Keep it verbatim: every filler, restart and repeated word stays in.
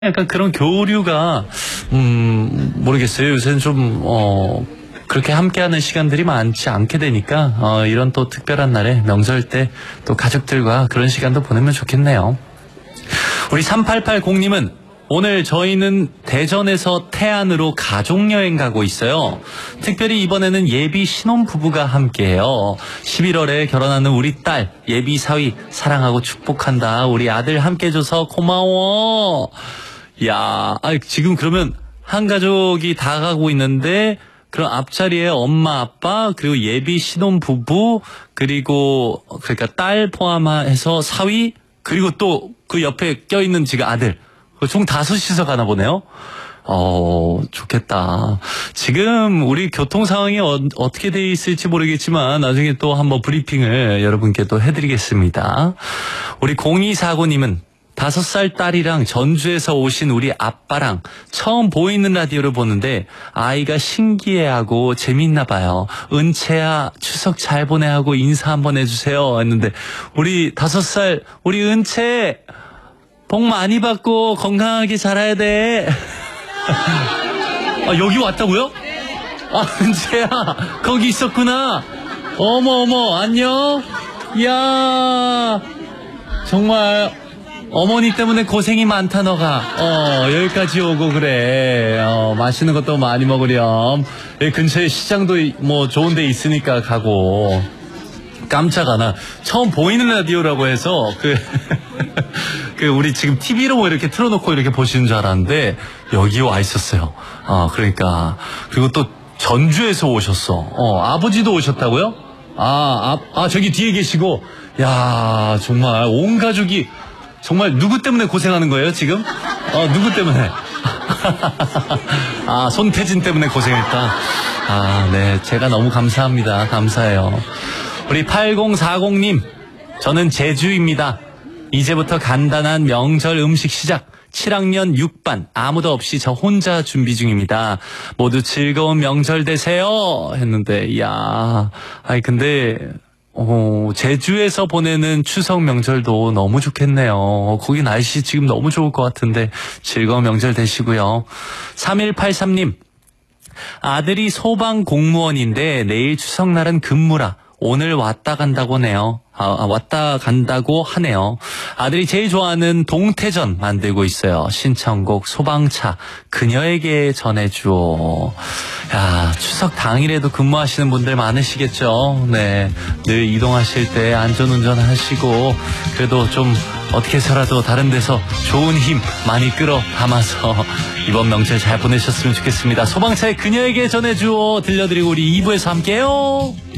약간 그런 교류가 음 모르겠어요. 요새는 좀 어 그렇게 함께하는 시간들이 많지 않게 되니까 어 이런 또 특별한 날에 명절 때 또 가족들과 그런 시간도 보내면 좋겠네요. 우리 삼팔팔공님은 오늘 저희는 대전에서 태안으로 가족여행 가고 있어요. 특별히 이번에는 예비 신혼부부가 함께해요. 십일월에 결혼하는 우리 딸 예비 사위 사랑하고 축복한다. 우리 아들 함께해줘서 고마워. 야, 아, 지금 그러면 한 가족이 다 가고 있는데 그럼 앞자리에 엄마, 아빠, 그리고 예비 신혼부부, 그리고 그러니까 딸 포함해서 사위, 그리고 또 그 옆에 껴있는 지금 아들, 총 다섯이서 가나 보네요. 어, 좋겠다. 지금 우리 교통 상황이 어, 어떻게 돼 있을지 모르겠지만 나중에 또 한번 브리핑을 여러분께 또 해드리겠습니다. 우리 공이사구님은 다섯 살 딸이랑 전주에서 오신 우리 아빠랑 처음 보이는 라디오를 보는데 아이가 신기해하고 재밌나 봐요. 은채야 추석 잘 보내 하고 인사 한번 해주세요 했는데 우리 다섯 살 우리 은채 복 많이 받고 건강하게 자라야 돼. 아, 여기 왔다고요? 아, 은채야 거기 있었구나. 어머 어머 안녕. 이야 정말 어머니 때문에 고생이 많다 너가. 어 여기까지 오고 그래. 어 맛있는 것도 많이 먹으렴. 여기 근처에 시장도 뭐 좋은 데 있으니까 가고. 깜짝아 나 처음 보이는 라디오라고 해서 그, 그 우리 지금 티비로 뭐 이렇게 틀어놓고 이렇게 보시는 줄 알았는데 여기 와 있었어요. 어 그러니까 그리고 또 전주에서 오셨어. 어 아버지도 오셨다고요? 아, 아, 아 저기 뒤에 계시고. 야 정말 온 가족이 정말 누구 때문에 고생하는 거예요 지금? 어 누구 때문에? 아 손태진 때문에 고생했다. 아 네 제가 너무 감사합니다. 감사해요. 우리 팔공사공님 저는 제주입니다. 이제부터 간단한 명절 음식 시작. 칠 학년 육 반 아무도 없이 저 혼자 준비 중입니다. 모두 즐거운 명절 되세요 했는데 이야 아니 근데 어, 제주에서 보내는 추석 명절도 너무 좋겠네요. 거기 날씨 지금 너무 좋을 것 같은데 즐거운 명절 되시고요. 삼일팔삼님 아들이 소방 공무원인데 내일 추석날은 근무라 오늘 왔다 간다고 하네요. 아, 왔다 간다고 하네요. 아들이 제일 좋아하는 동태전 만들고 있어요. 신청곡 소방차 그녀에게 전해주오. 야 추석 당일에도 근무하시는 분들 많으시겠죠. 네, 늘 이동하실 때 안전운전 하시고 그래도 좀 어떻게 해서라도 다른 데서 좋은 힘 많이 끌어 담아서 이번 명절 잘 보내셨으면 좋겠습니다. 소방차의 그녀에게 전해주오 들려드리고 우리 이 부에서 함께해요.